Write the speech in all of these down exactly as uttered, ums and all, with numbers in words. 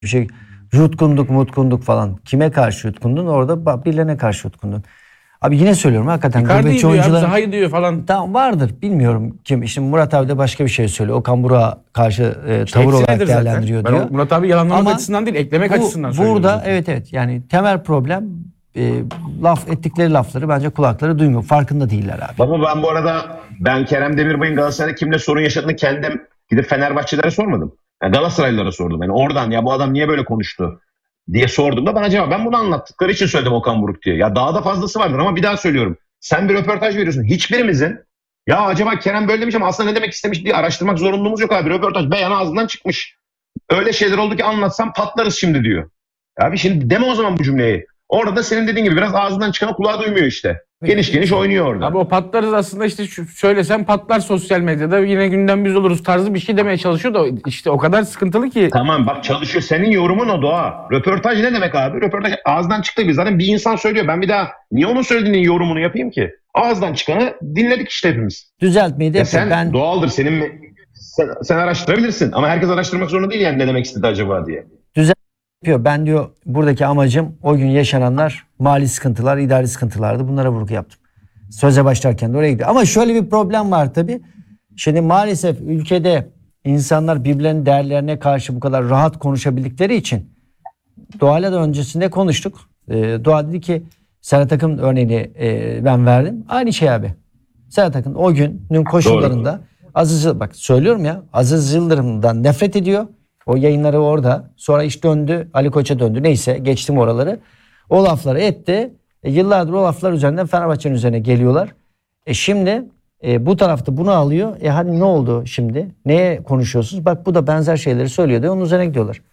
bir şey. Yutkunduk mutkunduk falan. Kime karşı yutkundun? Orada birilerine karşı yutkundun. Abi yine söylüyorum hakikaten. Icardi diyor abi, Zaha'yı diyor falan. Tamam vardır bilmiyorum kim. Şimdi Murat abi de başka bir şey söylüyor. Okan Burak'a karşı e, tavır Eksi olarak nedir değerlendiriyor zaten? diyor. Ben Murat abi yalanlamak Ama açısından değil, eklemek bu, açısından söylüyor. Burada zaten. evet evet yani temel problem e, laf ettikleri lafları bence kulakları duymuyor. Farkında değiller abi. Baba ben bu arada ben Kerem Demirbay'ın Galatasaray'da kimle sorun yaşadığını kendim gidip Fenerbahçelilere sormadım. Yani Galatasaraylılara sordum. Yani oradan ya bu adam niye böyle konuştu diye sorduğumda bana cevap. Ben bunu anlattıkları için söyledim Okan Buruk diye. Ya daha da fazlası vardır ama bir daha söylüyorum. Sen bir röportaj veriyorsun. Hiçbirimizin ya acaba Kerem böyle demiş ama aslında ne demek istemiş diye araştırmak zorunluluğumuz yok abi. Röportaj beyan ağzından çıkmış. Öyle şeyler oldu ki anlatsam patlarız şimdi diyor. Abi şimdi deme o zaman bu cümleyi. Orada da senin dediğin gibi biraz ağzından çıkanı kulağa duymuyor işte. Geniş geniş oynuyor orada. Abi o patlarız aslında işte şu, söylesem patlar sosyal medyada yine gündem biz oluruz tarzı bir şey demeye çalışıyor da işte o kadar sıkıntılı ki. Tamam bak çalışıyor. Senin yorumun o Doğa. Röportaj ne demek abi? Röportaj ağızdan çıktı bir zaten bir insan söylüyor. Ben bir daha niye onun söylediğinin yorumunu yapayım ki? Ağızdan çıkanı dinledik işte hepimiz. Düzeltmeyi de Ya sen ben... doğaldır senin mi? Sen, sen araştırabilirsin ama herkes araştırmak zorunda değil yani ne demek istedi acaba diye. Yapıyor. Ben diyor buradaki amacım o gün yaşananlar mali sıkıntılar, idari sıkıntılardı. Bunlara vurgu yaptım. Söze başlarken de oraya gidiyor. Ama şöyle bir problem var tabii. Şimdi maalesef ülkede insanlar birbirlerinin değerlerine karşı bu kadar rahat konuşabildikleri için Doğa'yla da öncesinde konuştuk. Ee, Doğa dedi ki Serhat Akın örneğini e, ben verdim. Aynı şey abi. Serhat Akın o günün koşullarında Doğru. Aziz bak söylüyorum ya Aziz Yıldırım'dan nefret ediyor. O yayınları orada. Sonra iş döndü. Ali Koç'a döndü. Neyse geçtim oraları. O lafları etti. E, yıllardır o laflar üzerinden Fenerbahçe'nin üzerine geliyorlar. E şimdi e, bu tarafta bunu alıyor. E hani ne oldu şimdi? Neye konuşuyorsunuz? Bak bu da benzer şeyleri söylüyor diye onun üzerine gidiyorlar.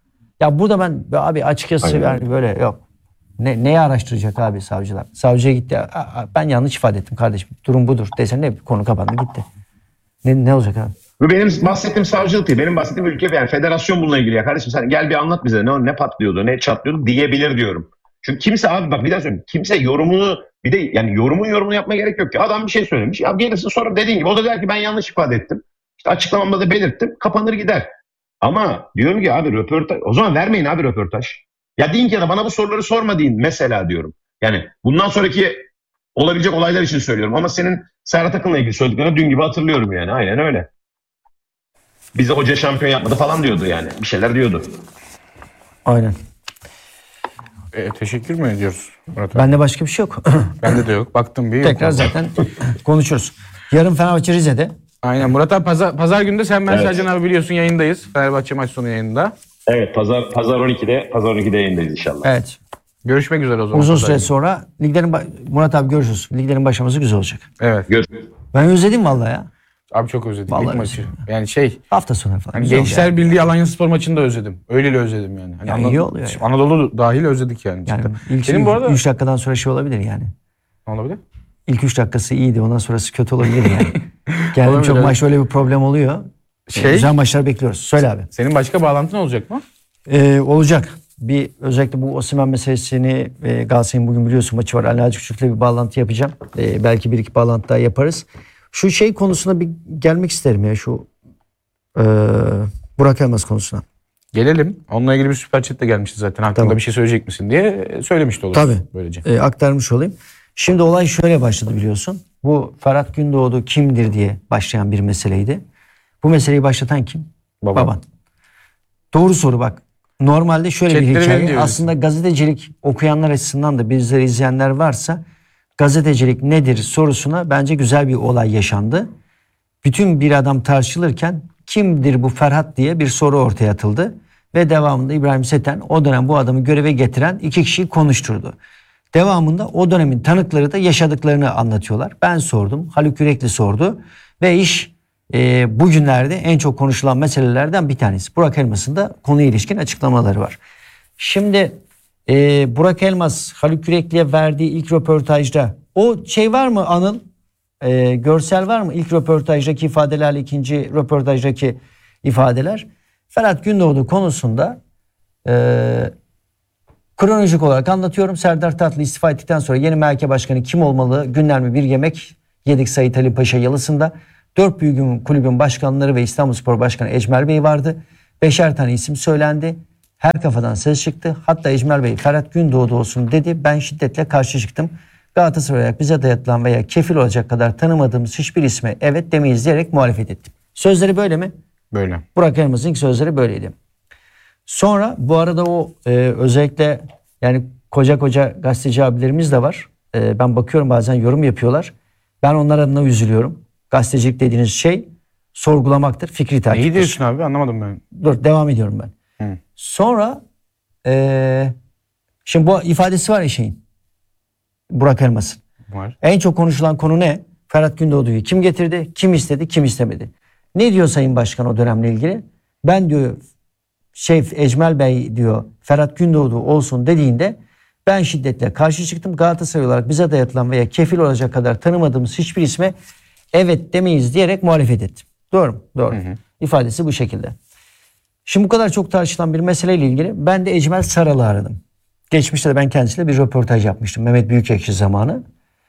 Ya burada ben abi açıkçası yani böyle yok. Ne, neyi araştıracak abi savcılar? Savcıya gitti. Aa, ben yanlış ifade ettim kardeşim. Durum budur. Desen ne konu kapandı gitti. Ne, ne olacak abi? Bu benim bahsettiğim savcılık değil. Benim bahsettiğim ülke yani federasyon bununla ilgili ya. Kardeşim sen gel bir anlat bize ne, ne patlıyordu, ne çatlıyordu diyebilir diyorum. Çünkü kimse abi bak bir daha söyleyeyim. Kimse yorumunu bir de yani yorumun yorumunu yapmaya gerek yok ki. Adam bir şey söylemiş. Ya gelirsin sonra dediğin gibi o da der ki ben yanlış ifade ettim. İşte açıklamamda da belirttim. Kapanır gider. Ama diyorum ki abi röportaj o zaman vermeyin abi röportaj. Ya deyin ki ya da bana bu soruları sorma deyin mesela diyorum. Yani bundan sonraki olabilecek olaylar için söylüyorum. Ama senin Serhat Akın'la ilgili söylediklerini dün gibi hatırlıyorum yani. Aynen öyle. Bize hoca şampiyon yapmadı falan diyordu yani. Bir şeyler diyordu. Aynen. E, teşekkür mü ediyoruz Murat abi? Bende başka bir şey yok. Bende de yok. Baktım bir. Tekrar zaten konuşuruz. Yarın Fenerbahçe Rize'de. Aynen Murat abi pazar, pazar günde sen ben Evet. Sercan abi biliyorsun yayındayız. Fenerbahçe maç sonu yayında. Evet pazar pazar on ikide pazar on ikide yayındayız inşallah. Evet. Görüşmek üzere o zaman. Uzun pazar süre günü. sonra liglerin Murat abi görüşürüz. Liglerin başlaması güzel olacak. Evet. Görüşürüz. Ben özledim vallahi ya. Abi çok özledim Vallahi ilk maçı. özledim. Yani şey Hafta sonu falan. hani güzel oldu Gençler yani. Birliği Alanyaspor maçını da özledim. Öyleli özledim yani. Hani Ya Anadolu, iyi oluyor ya. Anadolu dahil özledik yani. Yani cidden. ilk Senin bu arada üç dakikadan sonra şey olabilir yani. ne olabilir? İlk üç dakikası iyiydi. Ondan sonrası kötü olabilir yani. Geldim Olabilir, çok evet. maç öyle bir problem oluyor. Şey- Güzel maçlar bekliyoruz. Söyle abi. Senin başka bağlantın olacak mı? Ee, olacak. Bir özellikle bu Osimhen meselesini e, Galatasaray'ın bugün biliyorsun maçı var. Ali Hacı Küçük'le bir bağlantı yapacağım. E, belki bir iki bağlantı daha yaparız. Şu şey konusuna bir gelmek isterim ya şu e, Burak Elmas konusuna. Gelelim. Onunla ilgili bir süper chat de gelmişti zaten. Hakkında Tamam. bir şey söyleyecek misin diye söylemişti olur. Tabii. Böylece. E, aktarmış olayım. Şimdi olay şöyle başladı biliyorsun. Bu Ferhat Gündoğdu kimdir diye başlayan bir meseleydi. Bu meseleyi başlatan kim? Baban. Baban. Doğru soru bak. Normalde şöyle Chatleri bir verin hikaye. diyoruz. Aslında gazetecilik okuyanlar açısından da bizleri izleyenler varsa gazetecilik nedir sorusuna bence güzel bir olay yaşandı. Bütün bir adam tartışılırken kimdir bu Ferhat diye bir soru ortaya atıldı. Ve devamında İbrahim Seten o dönem bu adamı göreve getiren iki kişiyi konuşturdu. Devamında o dönemin tanıkları da yaşadıklarını anlatıyorlar. Ben sordum, Haluk Yürekli sordu ve iş e, bugünlerde en çok konuşulan meselelerden bir tanesi. Burak Elmas'ın da konuya ilişkin açıklamaları var. Şimdi e, Burak Elmas Haluk Yürekli'ye verdiği ilk röportajda o şey var mı Anıl? E, görsel var mı? İlk röportajdaki ifadelerle ikinci röportajdaki ifadeler. Ferhat Gündoğdu konusunda e, kronolojik olarak anlatıyorum. Serdar Tatlı istifa ettikten sonra yeni M H K Başkanı kim olmalı? Günler mi bir yemek yedik Sayit Ali Paşa Yalısı'nda. Dört büyük kulübün başkanları ve İstanbulspor Başkanı Ecmer Bey vardı. Beşer tane isim söylendi. Her kafadan ses çıktı. Hatta Ecmel Bey Ferhat Gündoğdu olsun dedi. Ben şiddetle karşı çıktım. Galatasaray olarak bize dayatılan veya kefil olacak kadar tanımadığımız hiçbir isme evet demeyiz diyerek muhalefet ettim. Sözleri böyle mi? Böyle. Burak Elmas'ın sözleri böyleydi. Sonra bu arada o e, özellikle yani koca koca gazeteci abilerimiz de var. E, ben bakıyorum bazen yorum yapıyorlar. Ben onlar adına üzülüyorum. Gazetecilik dediğiniz şey sorgulamaktır, fikri takiptir. İyi diyorsun abi, anlamadım ben. Dur devam ediyorum ben. Hı. Sonra e, şimdi bu ifadesi var ya şeyin. Burak Elmas'ın. Var. En çok konuşulan konu ne? Ferhat Gündoğdu'yu kim getirdi, kim istedi, kim istemedi. Ne diyor Sayın Başkan o dönemle ilgili? Ben diyor şey Ecmel Bey diyor Ferhat Gündoğdu olsun dediğinde ben şiddetle karşı çıktım. Galatasaray olarak bize dayatılan veya kefil olacak kadar tanımadığımız hiçbir isme evet demeyiz diyerek muhalefet ettim. Doğru mu? Doğru. Hı hı. İfadesi bu şekilde. Şimdi bu kadar çok tartışılan bir meseleyle ilgili ben de Ecmel Saral'ı aradım. Geçmişte de ben kendisiyle bir röportaj yapmıştım. Mehmet Büyükekşi zamanı.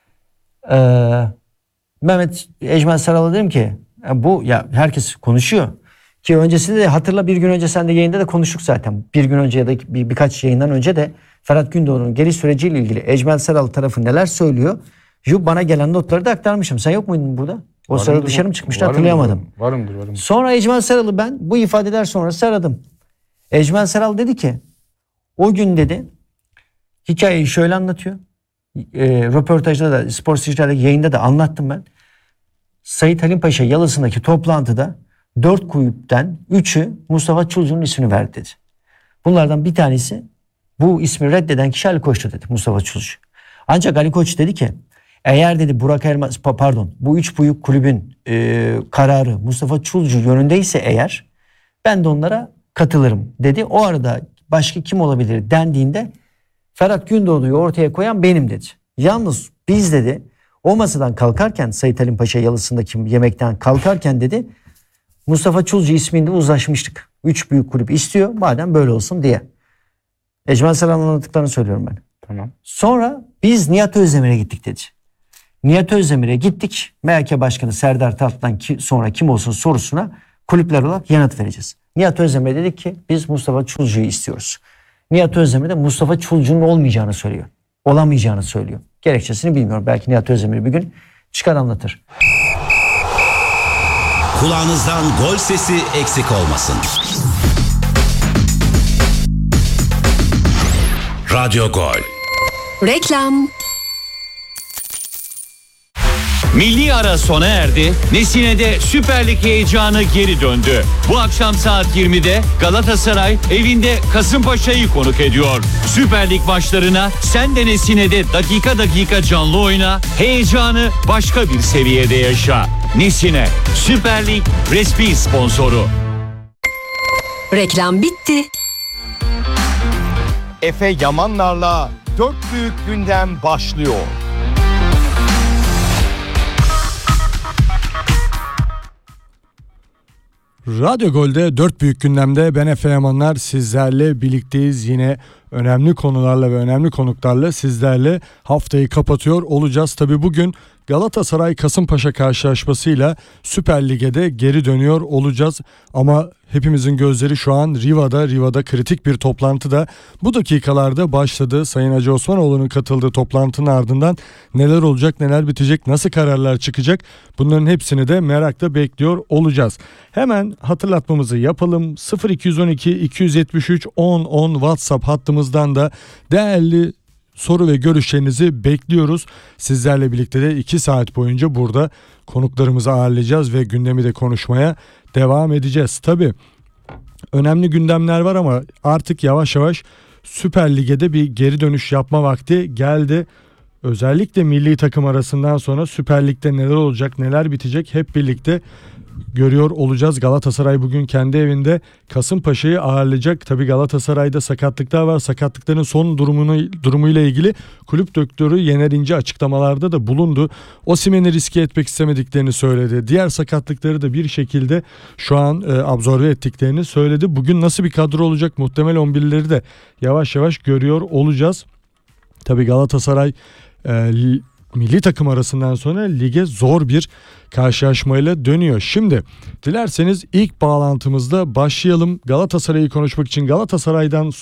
Ee, Mehmet Ecmel Saral'a dedim ki bu ya herkes konuşuyor. Ki öncesinde de hatırla bir gün önce sen de yayında da konuştuk zaten. Bir gün önce ya da bir, birkaç yayından önce de Ferhat Gündoğdu'nun geri süreciyle ilgili Ecmel Saral tarafı neler söylüyor? Ju bana gelen notları da aktarmışım. Sen yok muydun burada? O Varımdır, sırada dışarı mı çıkmıştı varımdır, hatırlayamadım. Varımdır, varımdır. Sonra Ecmel Saral'ı ben bu ifadeler sonrası aradım. Ecmel Saral dedi ki o gün dedi hikayeyi şöyle anlatıyor. E, röportajda da Spor Sicil'deki yayında da anlattım ben. Sait Halim Paşa Yalısı'ndaki toplantıda dört kulüpten üçü Mustafa Çulcu'nun ismini verdi dedi. Bunlardan bir tanesi bu ismi reddeden kişi Ali Koç'tu dedi Mustafa Çulcu. Ancak Ali Koç dedi ki eğer dedi Burak Elmas pardon bu üç büyük kulübün e, kararı Mustafa Çulcu yönündeyse eğer ben de onlara katılırım dedi. O arada başka kim olabilir dendiğinde Ferhat Gündoğdu'yu ortaya koyan benim dedi. Yalnız biz dedi o masadan kalkarken Sait Halim Paşa Yalısı'ndaki yemekten kalkarken dedi Mustafa Çulcu isminde uzlaşmıştık. Üç büyük kulüp istiyor madem böyle olsun diye. Ecmel Saral'ın anlattıklarını söylüyorum ben. Tamam. Sonra biz Nihat Özdemir'e gittik dedi. Nihat Özdemir'e gittik. M H K Başkanı Serdar Tatlı'dan ki, sonra kim olsun sorusuna kulüpler olarak yanıt vereceğiz. Nihat Özdemir dedik ki biz Mustafa Çulcu'yu istiyoruz. Nihat Özdemir de Mustafa Çulcu'nun olmayacağını söylüyor. Olamayacağını söylüyor. Gerekçesini bilmiyorum. Belki Nihat Özdemir bir gün çıkar anlatır. Kulağınızdan gol sesi eksik olmasın. Radyo Gol. Reklam. Milli ara sona erdi. Nesine'de Süper Lig heyecanı geri döndü. Bu akşam saat yirmide Galatasaray evinde Kasımpaşa'yı konuk ediyor. Süper Lig maçlarına sen de Nesine'de dakika dakika canlı oyna. Heyecanı başka bir seviyede yaşa. Nesine, Süper Lig resmi sponsoru. Reklam bitti. Efe Yamanlar'la dört büyük gündem başlıyor. Radyo Gol'de dört büyük gündemde ben Efe Yamanlar sizlerle birlikteyiz. Yine önemli konularla ve önemli konuklarla sizlerle haftayı kapatıyor olacağız. Tabii bugün Galatasaray Kasımpaşa karşılaşmasıyla Süper Lig'e de geri dönüyor olacağız. Ama hepimizin gözleri şu an Riva'da. Riva'da kritik bir toplantı da bu dakikalarda başladı. Sayın Hacı Osmanoğlu'nun katıldığı toplantının ardından neler olacak, neler bitecek, nasıl kararlar çıkacak, bunların hepsini de merakla bekliyor olacağız. Hemen hatırlatmamızı yapalım. sıfır iki on iki iki yetmiş üç on on WhatsApp hattımızdan da değerli soru ve görüşlerinizi bekliyoruz. Sizlerle birlikte de iki saat boyunca burada konuklarımızı ağırlayacağız ve gündemi de konuşmaya devam edeceğiz. Tabii önemli gündemler var ama artık yavaş yavaş Süper Lig'e de bir geri dönüş yapma vakti geldi. Özellikle milli takım arasından sonra Süper Lig'de neler olacak, neler bitecek hep birlikte görüyor olacağız. Galatasaray bugün kendi evinde Kasımpaşa'yı ağırlayacak. Tabii Galatasaray'da sakatlıklar var. Sakatlıkların son durumunu durumuyla ilgili kulüp doktoru Yener İnce açıklamalarda da bulundu. Osimhen'i riske etmek istemediklerini söyledi. Diğer sakatlıkları da bir şekilde şu an e, absorbe ettiklerini söyledi. Bugün nasıl bir kadro olacak? Muhtemel on birleri de yavaş yavaş görüyor olacağız. Tabii Galatasaray e, milli takım arasından sonra lige zor bir karşılaşmayla dönüyor. Şimdi dilerseniz ilk bağlantımızda başlayalım. Galatasaray'ı konuşmak için Galatasaray'dan